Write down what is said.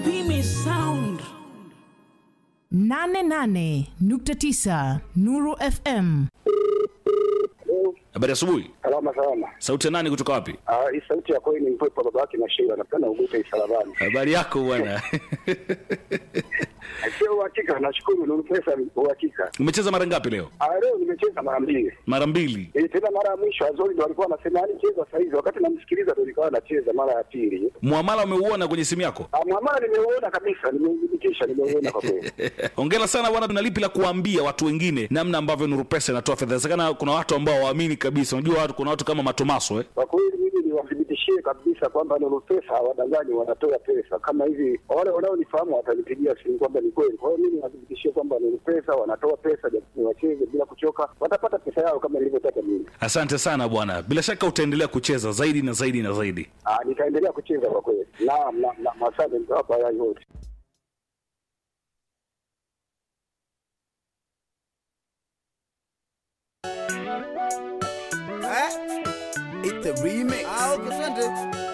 Vimy Sound 88.9 Nuru FM. Habari asubuhi. Salama. Sauti ya nani kutoka wapi? Hii sauti yako ni mpepo babake na Sheila, napenda ugute isalabani. Habari yako bwana. Sio uhakika, nashukuru ni pesa uhakika. Umecheza mara ngapi leo? Leo nimecheza mara mbili. Mara mbili. Tena mara ya mwisho Azori ndo alikuwa anasema yani cheza saa hizi, wakati namsikiliza ndo nikawa nacheza mara ya pili. Muamala umeuona kwenye simu yako? Muamala nimeuona kabisa, nimeudhibitisha, nimeuona kwa kweli. Hongera sana bwana, tunalipi la kuambia watu wengine namna ambavyo Nuru Pesa inatoa fedha. Sana kuna watu ambao waamini kabisa. Unajua kuna watu kama Matomaso Kwa kweli mimi niwathibitishie kabisa kwamba Nuru Pesa hawadanganyi, wanatoa pesa. Kama hivi wale wanaonifahamu watanipigia simu kwamba ni kweli. Kwa hiyo mimi niwathibitishie kwamba Nuru Pesa wanatoa pesa, ni wacheze bila kuchoka, watapata pesa yao kama nilivyotaka mimi. Asante sana bwana. Bila shaka utaendelea kucheza zaidi na zaidi na zaidi. Nitaendelea kucheza kwa kweli. Naam, asante hapa yote. It's the remix. Okay,